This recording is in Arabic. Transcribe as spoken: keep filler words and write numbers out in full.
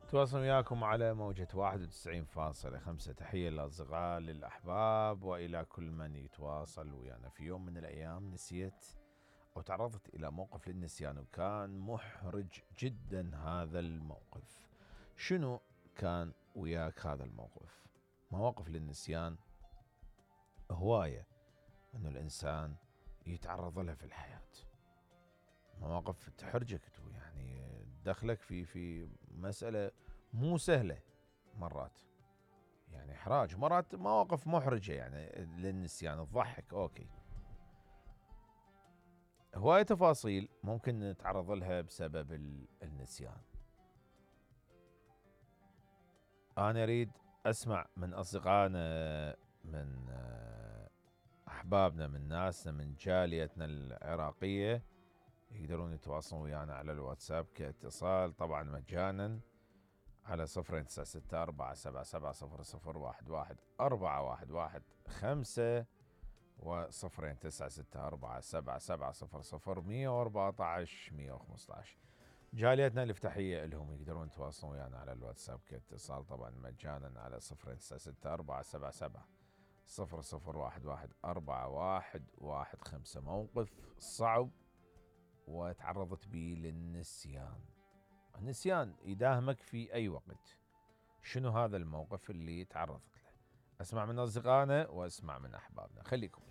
تواصل وياكم على موجة واحد وتسعين فاصلة خمسة. تحية للأصدقاء للأحباب وإلى كل من يتواصل ويانا. في يوم من الأيام نسيت أو تعرضت إلى موقف للنسيان، وكان محرج جدا هذا الموقف. شنو كان وياك هذا الموقف؟ مواقف للنسيان هواية أنه الإنسان يتعرض لها في الحياة، مواقف تحرجك يعني دخلك في في مسألة مو سهلة مرات، يعني إحراج مرات، مواقف محرجة يعني للنسيان تضحك. أوكي، هواية تفاصيل ممكن نتعرض لها بسبب النسيان. أنا أريد أسمع من أصدقائنا، من أحبابنا، من ناسنا، من جاليتنا العراقية، يقدرون يتواصلون ويانا على الواتساب كاتصال طبعا مجانا على صفرين تسعة ستة أربعة سبعة سبعة صفر صفر واحد واحد أربعة واحد واحد خمسة وصفرين تسعة ستة أربعة سبعة سبعة صفر صفر مية وأربعة عشر مية وخمسة عشر. جاليتنا الافتحية لهم يقدرون يتواصلون ويانا على الواتساب كاتصال طبعا مجانا على صفرين تسعة ستة أربعة سبعة سبعة صفر صفر واحد واحد أربعة واحد واحد خمسة. موقف صعب وتعرضت به للنسيان. النسيان يداهمك في أي وقت. شنو هذا الموقف اللي تعرضت له؟ أسمع من أصدقائنا وأسمع من أحبابنا، خليكم